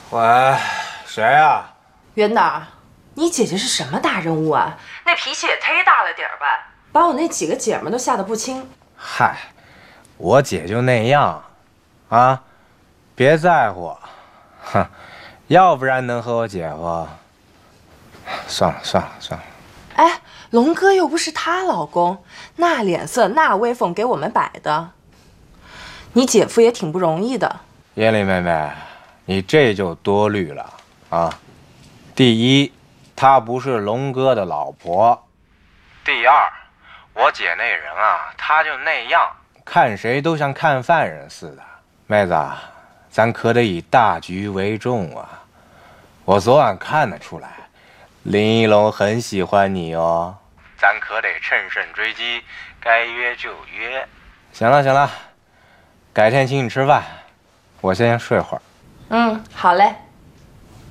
喂，谁呀？ 袁导，你姐姐是什么大人物啊？那脾气也忒大了点儿吧，把我那几个姐们都吓得不轻。 嗨，我姐就那样，啊，别在乎，哼，要不然能和我姐夫？算了。 哎，龙哥又不是她老公，那脸色那威风给我们摆的，你姐夫也挺不容易的。 叶丽妹妹，你这就多虑了啊！第一，她不是龙哥的老婆；第二，我姐那人啊，她就那样，看谁都像看犯人似的。妹子，咱可得以大局为重啊！我昨晚看得出来，林一龙很喜欢你哦，咱可得乘胜追击，该约就约。行了，改天请你吃饭，我先睡会儿。 好嘞。